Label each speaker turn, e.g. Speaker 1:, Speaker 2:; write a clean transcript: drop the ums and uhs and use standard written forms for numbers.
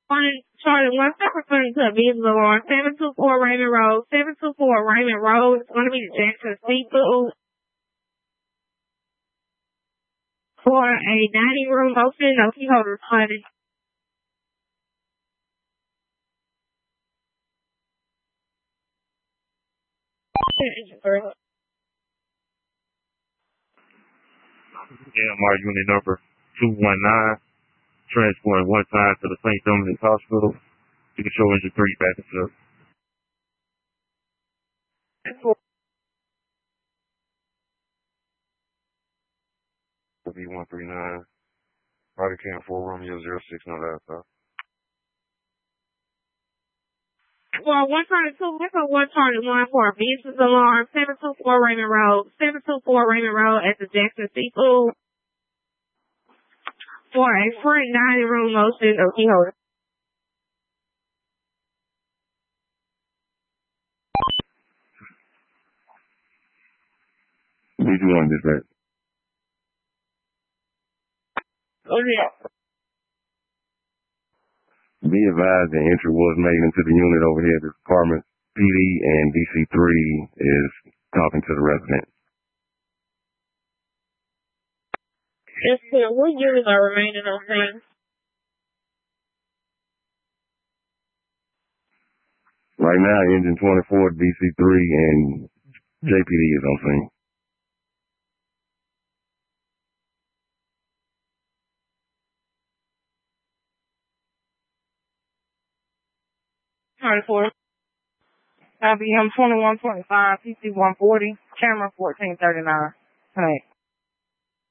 Speaker 1: Charlie 1 to Visa Alarm 724 Raymond Road. 724 Raymond Road. It's going to be the Jackson Seafood for a dining room opening. No key holder funding.
Speaker 2: MR unit number 219, transporting one side to the St. Dominic's Hospital. You can show engine 3 back and forth. B139, body cam 4 Romeo 06, no laptop.
Speaker 1: Well, 122, what's a 121 for a business alarm, 724 Raymond Road, 724 Raymond Road at the Jackson Seafood for a front dining room motion of key holder.
Speaker 2: Did you want this back?
Speaker 1: Oh, yeah.
Speaker 2: Be advised the entry was made into the unit over here. The department PD and DC3 is talking to the resident.
Speaker 1: Yes, sir. What units are remaining on scene?
Speaker 2: Right now, engine 24, DC3, and JPD is on scene.
Speaker 1: IBM 2125, PC 140, camera 1439. Right.